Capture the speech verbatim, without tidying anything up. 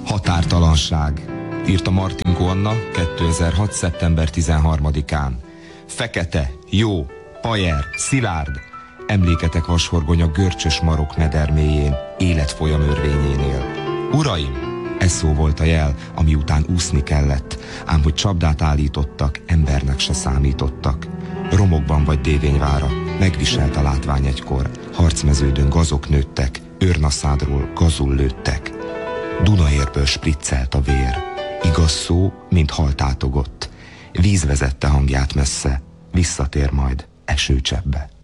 Határtalanság, írta Martinko Anna kétezer-hat. szeptember tizenharmadikán. Fekete, jó, pajer, szilárd, emléketek vashorgony a görcsös marok mederméjén, életfolyam örvényénél. Uraim, ez szó volt a jel, ami után úszni kellett, ám hogy csapdát állítottak, embernek se számítottak. Romokban vagy Dévényvára, megviselt a látvány egykor, harcmeződön gazok nőttek, őrnaszádról gazul lőttek. Dunaérből spriccelt a vér, igaz szó, mint haltátogott. Víz vezette hangját messze, visszatér majd esőcseppbe.